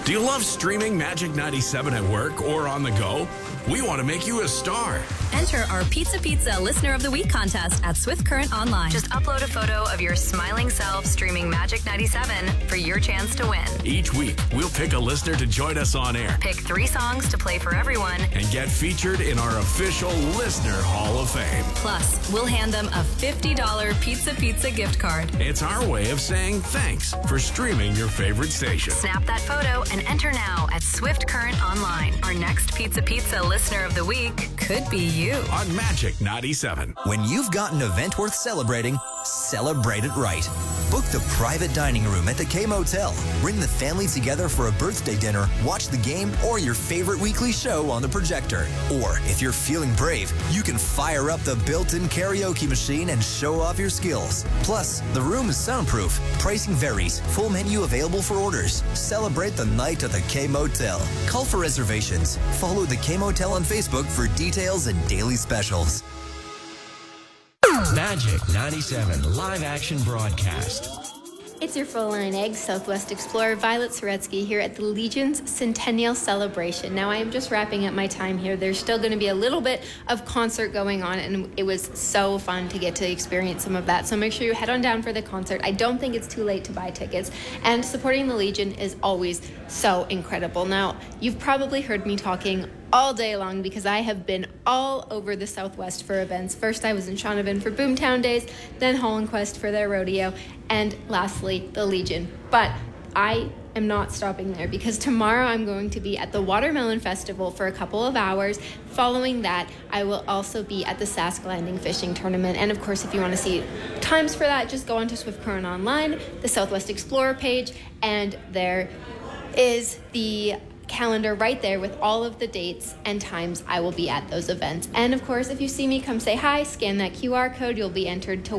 Do you love streaming Magic 97 at work or on the go? We want to make you a star. Enter our Pizza Listener of the Week contest at Swift Current Online. Just upload a photo of your smiling self streaming Magic 97 for your chance to win. Each week, we'll pick a listener to join us on air. Pick 3 songs to play for everyone. And get featured in our official Listener Hall of Fame. Plus, we'll hand them a $50 Pizza gift card. It's our way of saying thanks for streaming your favorite station. Snap that photo and enter now at Swift Current Online. Our next Pizza Listener of the Week could be you. On Magic 97. When you've got an event worth celebrating, celebrate it right. Book the private dining room at the K Motel. Bring the family together for a birthday dinner, watch the game, or your favorite weekly show on the projector. Or, if you're feeling brave, you can fire up the built-in karaoke machine and show off your skills. Plus, the room is soundproof. Pricing varies. Full menu available for orders. Celebrate the night at the K Motel. Call for reservations. Follow the K Motel on Facebook for details and daily specials. Magic 97 live action broadcast. It's your full-line egg Southwest Explorer Violet Soretsky here at the Legion's Centennial Celebration. Now, I am just wrapping up my time here. There's still going to be a little bit of concert going on, and it was so fun to get to experience some of that. So make sure you head on down for the concert. I don't think it's too late to buy tickets, and supporting the Legion is always so incredible. Now, you've probably heard me talking all day long because I have been all over the Southwest for events. First, I was in Shaunavon for Boomtown Days, then Holland Quest for their rodeo, and lastly, the Legion. But I am not stopping there because tomorrow I'm going to be at the Watermelon Festival for a couple of hours. Following that, I will also be at the Sask Landing Fishing Tournament. And of course, if you want to see times for that, just go onto Swift Current Online, the Southwest Explorer page, and there is the calendar right there with all of the dates and times I will be at those events. And of course, if you see me, come say hi, scan that QR code, you'll be entered to